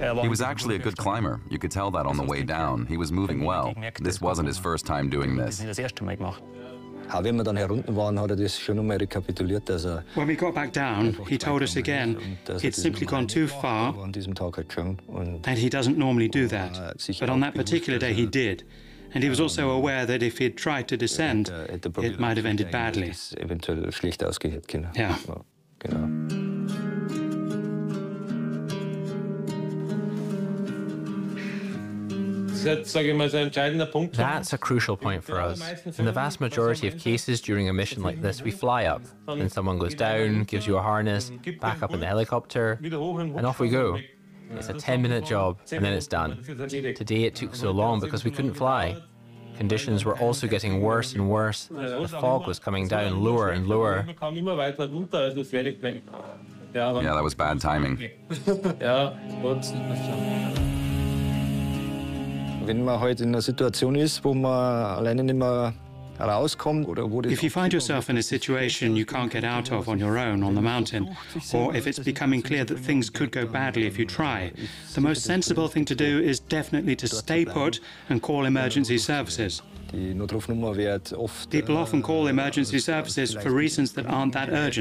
He was actually a good climber. You could tell that on the way down. He was moving well. This wasn't his first time doing this. When we got back down, he told us again he'd simply gone too far and he doesn't normally do that. But on that particular day he did. And he was also aware that if he'd tried to descend, it might have ended badly. Yeah. That's a crucial point for us. In the vast majority of cases during a mission like this, we fly up. Then someone goes down, gives you a harness, back up in the helicopter, and off we go. It's a 10-minute job, and then it's done. Today it took so long because we couldn't fly. Conditions were also getting worse and worse. The fog was coming down lower and lower. Yeah, that was bad timing. Wenn man halt in einer Situation ist, wo man alleine nicht mehr rauskommt, oder wo If you find yourself in a situation you can't get out of on your own on the mountain, or if it's becoming clear that things could go badly if you try, the most sensible thing to do is definitely to stay put and call emergency services. Die Notrufnummer wird oft People often call emergency services for reasons that aren't that urgent.